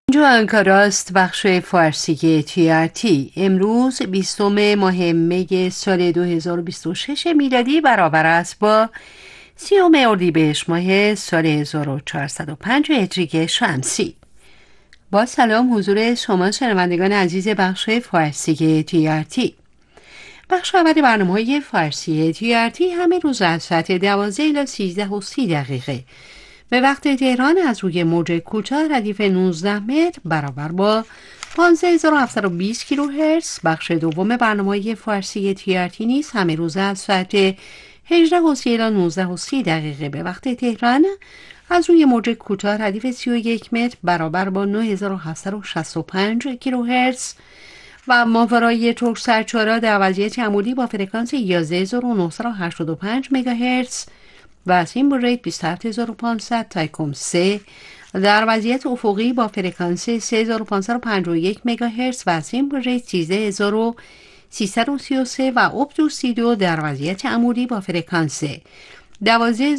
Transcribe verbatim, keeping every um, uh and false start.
اینجا انکاراست، بخش فارسی تی آر تی. امروز بیستم ماه می سال دو هزار و بیست و شش میلادی برابر است با سیوم اردیبهشت ماه سال هزار و چهارصد و پنج هجری شمسی. با سلام حضور شما شنوندگان عزیز بخش فارسی تی آر تی. بخش اول برنامه‌های فارسی تی آر تی همه روز از ساعت دوازده الی سیزده و سی دقیقه به وقت تهران از روی موج کوتاه ردیف نوزده متر برابر با پانزده هزار و هفتصد و بیست کیلوهرتز. بخش دوم برنامه‌های فارسی تی آر تی نیز همه روز از ساعت هجده و سی الی نوزده و سی دقیقه به وقت تهران از روی موج کوتاه ردیف سی و یک متر برابر با نه هزار و هفتصد و شصت و پنج کیلوهرتز و ماورای ترک سرچارا در وضعیت عمودی با فرکانس یازده هزار و نهصد و هشتاد و پنج مگاهرتز و سیمبل ریت بیست و هفت هزار و پانصد تایکوم سه در وضعیت افقی با فرکانس سه هزار و پانصد و پنجاه و یک مگاهرتز و سیمبل ریت سیزده هزار و سیصد و سی و سه و اپتو سی دو در وضعیت عمودی با فرکانس دوازده